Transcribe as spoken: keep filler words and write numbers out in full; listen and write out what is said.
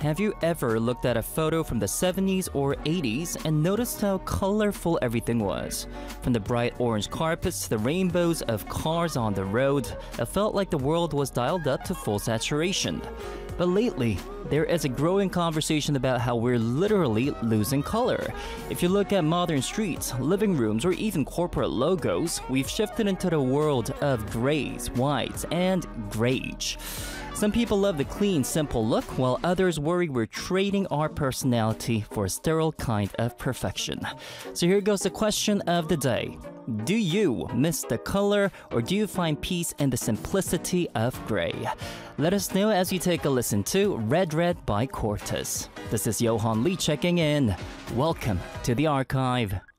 Have you ever looked at a photo from the seventies or eighties and noticed how colorful everything was? From the bright orange carpets to the rainbows of cars on the road, it felt like the world was dialed up to full saturation. But lately, there is a growing conversation about how we're literally losing color. If you look at modern streets, living rooms, or even corporate logos, we've shifted into the world of grays, whites, and greige. Some people love the clean, simple look, while others worry we're trading our personality for a sterile kind of perfection. So here goes the question of the day. Do you miss the color, or do you find peace in the simplicity of gray? Let us know as you take a listen to Red Red by Cortez. This is Johan Lee checking in. Welcome to the archive.